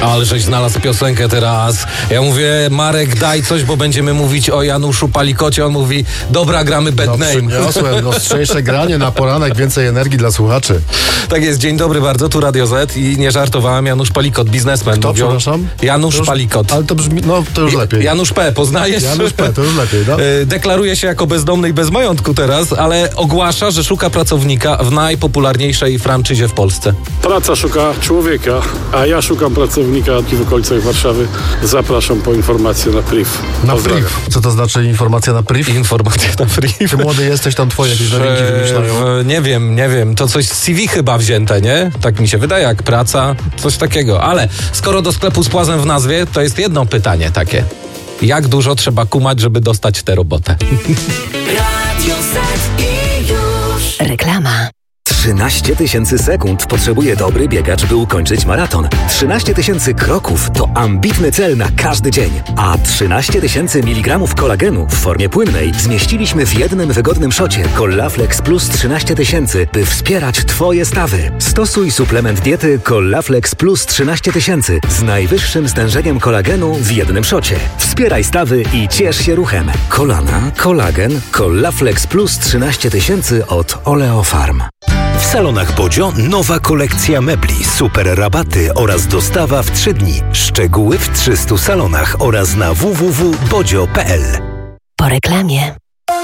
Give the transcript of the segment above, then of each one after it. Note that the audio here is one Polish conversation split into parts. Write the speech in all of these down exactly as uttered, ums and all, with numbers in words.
Ale żeś znalazł piosenkę teraz. Ja mówię, Marek, daj coś, bo będziemy mówić o Januszu Palikocie. On mówi, dobra, gramy Bad No, Name. przyniosłem ostrzejsze granie na poranek, więcej energii dla słuchaczy. Tak jest, dzień dobry bardzo, tu Radio Z i nie żartowałem, Janusz Palikot, biznesmen. Kto, Mówią, przepraszam? Janusz To już, Palikot. Ale to brzmi, no to już lepiej. Janusz P., poznajesz? Janusz P., to już lepiej, no. Deklaruje się jako bezdomny i bez majątku teraz, ale ogłasza, że szuka pracownika w najpopularniejszej franczyzie w Polsce. Praca szuka człowieka, a ja szukam pracownika w okolicach Warszawy. Zapraszam po informację na priv. Na Pozdrawiam. priv. Co to znaczy informacja na priv? Informacja na priv. Ty młody jesteś, tam twoje jakieś nowinki wymyślają. E, nie wiem, nie wiem, to coś z C V chyba wzięte, nie? Tak mi się wydaje, jak praca, coś takiego. Ale skoro do sklepu z płazem w nazwie, to jest jedno pytanie takie. Jak dużo trzeba kumać, żeby dostać tę robotę? Radio Z i już. Reklama. trzynaście tysięcy sekund potrzebuje dobry biegacz, by ukończyć maraton. trzynaście tysięcy kroków to ambitny cel na każdy dzień. A trzynaście tysięcy miligramów kolagenu w formie płynnej zmieściliśmy w jednym wygodnym szocie Collaflex Plus trzynaście tysięcy, by wspierać Twoje stawy. Stosuj suplement diety Collaflex Plus trzynaście tysięcy z najwyższym stężeniem kolagenu w jednym szocie. Wspieraj stawy i ciesz się ruchem. Kolana, kolagen, Collaflex Plus trzynaście tysięcy od Oleofarm. W salonach Bodzio nowa kolekcja mebli, super rabaty oraz dostawa w trzy dni. Szczegóły w trzystu salonach oraz na w w w kropka bodzio kropka p l. Po reklamie.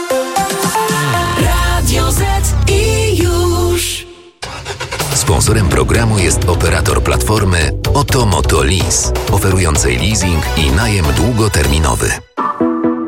Radio Z i już. Sponsorem programu jest operator platformy Oto Moto Lease, oferującej leasing i najem długoterminowy.